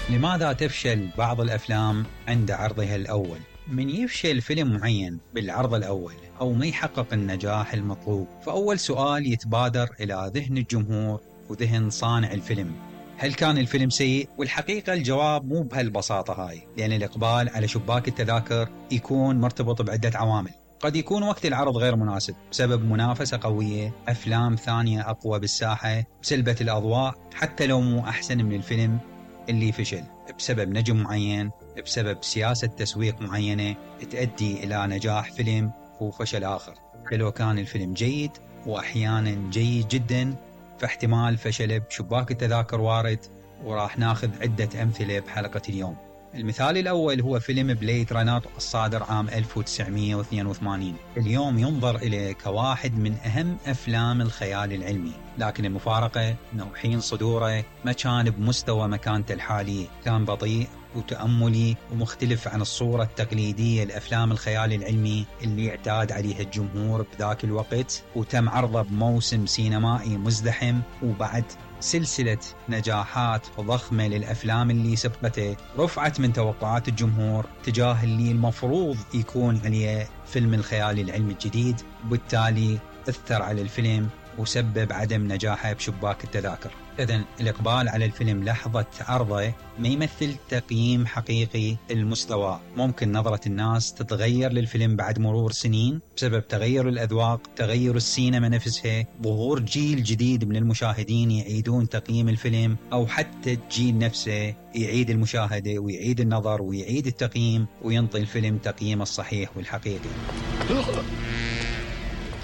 لماذا تفشل بعض الأفلام عند عرضها الأول؟ من يفشل فيلم معين بالعرض الأول أو ما يحقق النجاح المطلوب، فأول سؤال يتبادر إلى ذهن الجمهور وذهن صانع الفيلم: هل كان الفيلم سيء؟ والحقيقة الجواب مو بهالبساطة هاي، لأن الإقبال على شباك التذاكر يكون مرتبط بعدة عوامل. قد يكون وقت العرض غير مناسب بسبب منافسة قوية، أفلام ثانية أقوى بالساحة، بسلبة الأضواء، حتى لو مو أحسن من الفيلم اللي فشل، بسبب نجم معين، بسبب سياسة تسويق معينة تؤدي إلى نجاح فيلم وفشل آخر. لو كان الفيلم جيد وأحيانا جيد جدا، فاحتمال فشله بشباك التذاكر وارد، وراح ناخذ عدة أمثلة بحلقة اليوم. المثال الأول هو فيلم بليد رانر الصادر عام 1982. اليوم ينظر إليه كواحد من أهم أفلام الخيال العلمي، لكن المفارقة أنه حين صدوره ما كان بمستوى مكانته الحالية، كان بطيء وتأملي ومختلف عن الصورة التقليدية لأفلام الخيال العلمي اللي اعتاد عليها الجمهور بذاك الوقت، وتم عرضه بموسم سينمائي مزدحم، وبعد سلسلة نجاحات ضخمة للأفلام اللي سبقته رفعت من توقعات الجمهور تجاه اللي المفروض يكون عليه فيلم الخيال العلمي الجديد، وبالتالي أثر على الفيلم وسبب عدم نجاحه بشباك التذاكر. إذن الإقبال على الفيلم لحظة عرضه ما يمثل تقييم حقيقي المستوى. ممكن نظرة الناس تتغير للفيلم بعد مرور سنين بسبب تغير الأذواق، تغير السينما نفسها، ظهور جيل جديد من المشاهدين يعيدون تقييم الفيلم، أو حتى الجيل نفسه يعيد المشاهدة ويعيد النظر ويعيد التقييم وينطي الفيلم تقييم الصحيح والحقيقي.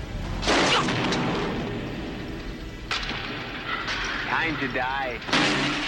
Time to die.